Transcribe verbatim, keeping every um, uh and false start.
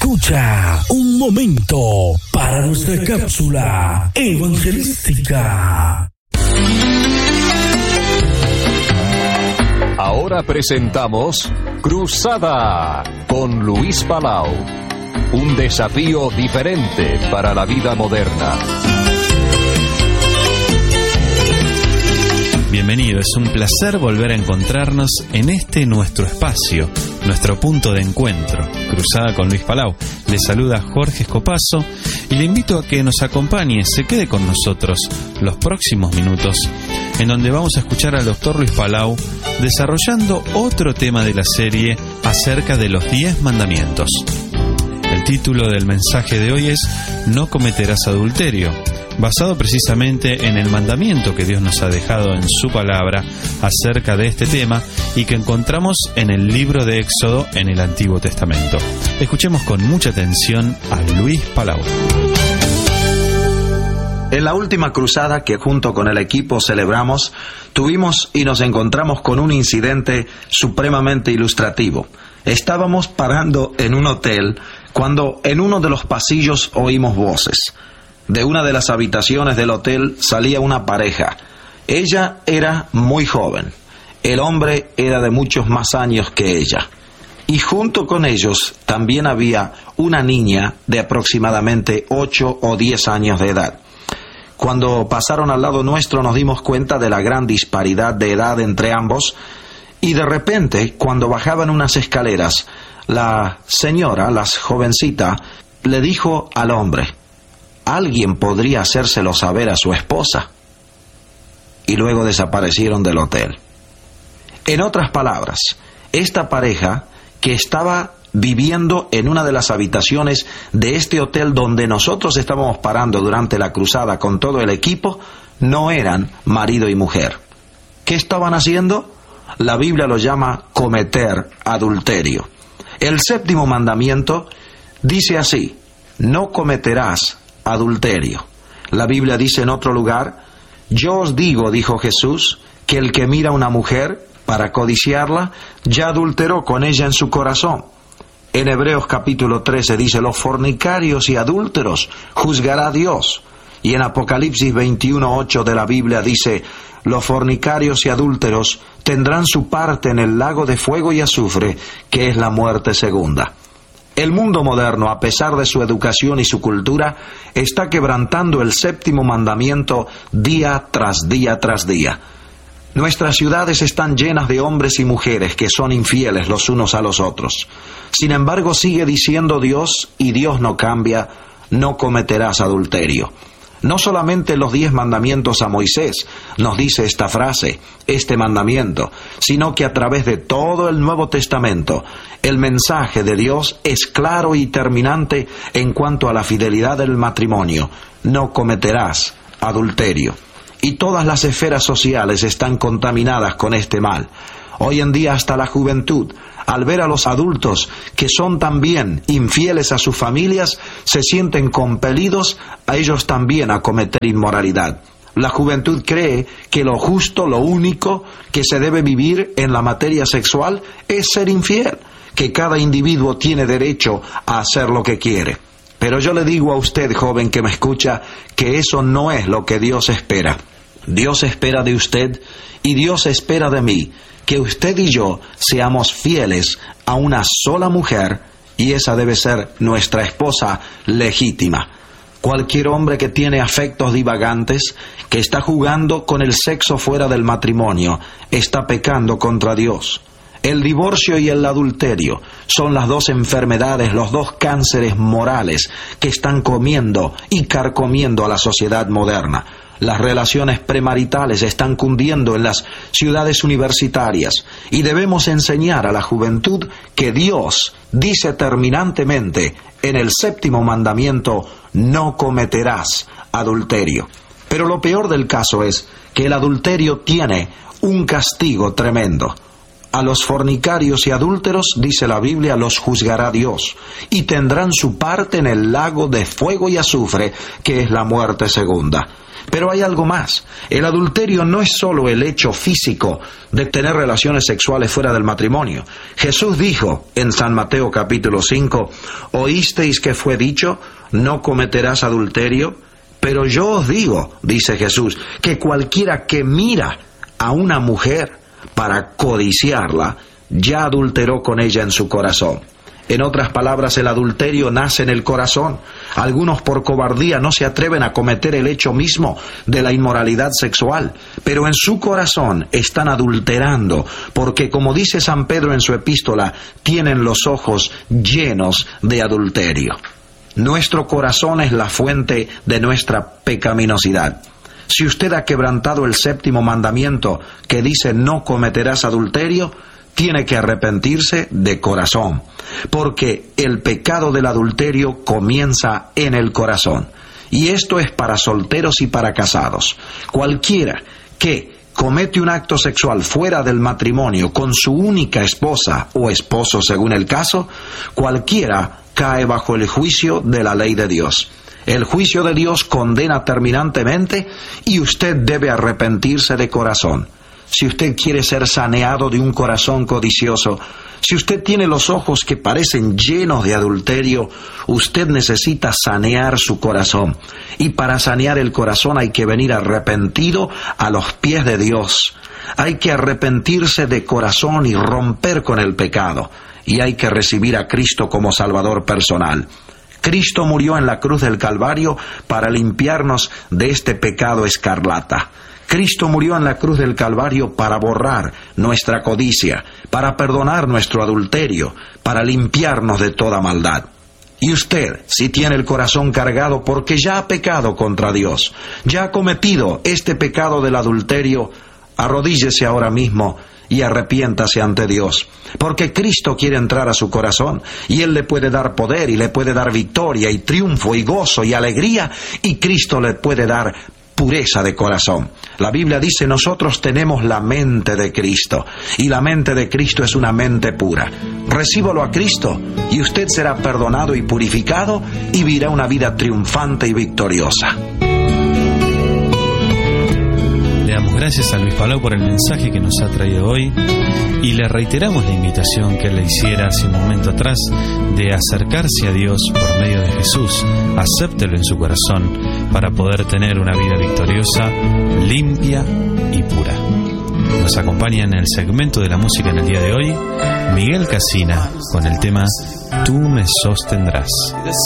escucha un momento para nuestra cápsula evangelística. Ahora presentamos Cruzada con Luis Palau. Un desafío diferente para la vida moderna. Bienvenido, es un placer volver a encontrarnos en este nuestro espacio, nuestro punto de encuentro, Cruzada con Luis Palau. Le saluda Jorge Escopazo y le invito a que nos acompañe, se quede con nosotros los próximos minutos, en donde vamos a escuchar al doctor Luis Palau desarrollando otro tema de la serie acerca de los diez mandamientos. El título del mensaje de hoy es No cometerás adulterio, basado precisamente en el mandamiento que Dios nos ha dejado en su palabra acerca de este tema y que encontramos en el libro de Éxodo en el Antiguo Testamento. Escuchemos con mucha atención a Luis Palau. En la última cruzada que junto con el equipo celebramos, tuvimos y nos encontramos con un incidente supremamente ilustrativo. Estábamos parando en un hotel cuando en uno de los pasillos oímos voces. De una de las habitaciones del hotel salía una pareja. Ella era muy joven. El hombre era de muchos más años que ella. Y junto con ellos también había una niña de aproximadamente ocho o diez años de edad. Cuando pasaron al lado nuestro nos dimos cuenta de la gran disparidad de edad entre ambos y de repente, cuando bajaban unas escaleras, la señora, la jovencita, le dijo al hombre: ¿alguien podría hacérselo saber a su esposa? Y luego desaparecieron del hotel. En otras palabras, esta pareja que estaba viviendo en una de las habitaciones de este hotel donde nosotros estábamos parando durante la cruzada con todo el equipo, no eran marido y mujer. ¿Qué estaban haciendo? La Biblia lo llama cometer adulterio. El séptimo mandamiento dice así: no cometerás adulterio. La Biblia dice en otro lugar: yo os digo, dijo Jesús, que el que mira a una mujer para codiciarla, ya adulteró con ella en su corazón. En Hebreos capítulo trece dice: los fornicarios y adúlteros juzgará Dios. Y en Apocalipsis veintiuno ocho de la Biblia dice: los fornicarios y adúlteros tendrán su parte en el lago de fuego y azufre, que es la muerte segunda. El mundo moderno, a pesar de su educación y su cultura, está quebrantando el séptimo mandamiento día tras día tras día. Nuestras ciudades están llenas de hombres y mujeres que son infieles los unos a los otros. Sin embargo, sigue diciendo Dios, y Dios no cambia: no cometerás adulterio. No solamente los diez mandamientos a Moisés nos dice esta frase, este mandamiento, sino que a través de todo el Nuevo Testamento, el mensaje de Dios es claro y terminante en cuanto a la fidelidad del matrimonio: no cometerás adulterio. Y todas las esferas sociales están contaminadas con este mal. Hoy en día hasta la juventud, al ver a los adultos que son también infieles a sus familias, se sienten compelidos a ellos también a cometer inmoralidad. La juventud cree que lo justo, lo único que se debe vivir en la materia sexual es ser infiel, que cada individuo tiene derecho a hacer lo que quiere. Pero yo le digo a usted, joven que me escucha, que eso no es lo que Dios espera. Dios espera de usted y Dios espera de mí que usted y yo seamos fieles a una sola mujer, y esa debe ser nuestra esposa legítima. Cualquier hombre que tiene afectos divagantes, que está jugando con el sexo fuera del matrimonio, está pecando contra Dios. El divorcio y el adulterio son las dos enfermedades, los dos cánceres morales que están comiendo y carcomiendo a la sociedad moderna. Las relaciones premaritales están cundiendo en las ciudades universitarias y debemos enseñar a la juventud que Dios dice terminantemente en el séptimo mandamiento: no cometerás adulterio. Pero lo peor del caso es que el adulterio tiene un castigo tremendo. A los fornicarios y adúlteros, dice la Biblia, los juzgará Dios, y tendrán su parte en el lago de fuego y azufre, que es la muerte segunda. Pero hay algo más. El adulterio no es solo el hecho físico de tener relaciones sexuales fuera del matrimonio. Jesús dijo en San Mateo capítulo cinco, ¿oísteis que fue dicho, no cometerás adulterio? Pero yo os digo, dice Jesús, que cualquiera que mira a una mujer para codiciarla, ya adulteró con ella en su corazón. En otras palabras, el adulterio nace en el corazón. Algunos por cobardía no se atreven a cometer el hecho mismo de la inmoralidad sexual, pero en su corazón están adulterando, porque como dice San Pedro en su epístola, tienen los ojos llenos de adulterio. Nuestro corazón es la fuente de nuestra pecaminosidad. Si usted ha quebrantado el séptimo mandamiento que dice no cometerás adulterio, tiene que arrepentirse de corazón, porque el pecado del adulterio comienza en el corazón. Y esto es para solteros y para casados. Cualquiera que comete un acto sexual fuera del matrimonio con su única esposa o esposo según el caso, cualquiera cae bajo el juicio de la ley de Dios. El juicio de Dios condena terminantemente y usted debe arrepentirse de corazón. Si usted quiere ser saneado de un corazón codicioso, si usted tiene los ojos que parecen llenos de adulterio, usted necesita sanear su corazón. Y para sanear el corazón hay que venir arrepentido a los pies de Dios. Hay que arrepentirse de corazón y romper con el pecado. Y hay que recibir a Cristo como Salvador personal. Cristo murió en la cruz del Calvario para limpiarnos de este pecado escarlata. Cristo murió en la cruz del Calvario para borrar nuestra codicia, para perdonar nuestro adulterio, para limpiarnos de toda maldad. Y usted, si tiene el corazón cargado porque ya ha pecado contra Dios, ya ha cometido este pecado del adulterio, arrodíllese ahora mismo y arrepiéntase ante Dios, porque Cristo quiere entrar a su corazón y Él le puede dar poder y le puede dar victoria y triunfo y gozo y alegría, y Cristo le puede dar pureza de corazón. La Biblia dice, nosotros tenemos la mente de Cristo, y la mente de Cristo es una mente pura. Recíbalo a Cristo y usted será perdonado y purificado y vivirá una vida triunfante y victoriosa. Le damos gracias a Luis Palau por el mensaje que nos ha traído hoy y le reiteramos la invitación que él le hiciera hace un momento atrás de acercarse a Dios por medio de Jesús. Acéptelo en su corazón para poder tener una vida victoriosa, limpia y pura. Nos acompaña en el segmento de la música en el día de hoy Miguel Casina con el tema Tú me sostendrás.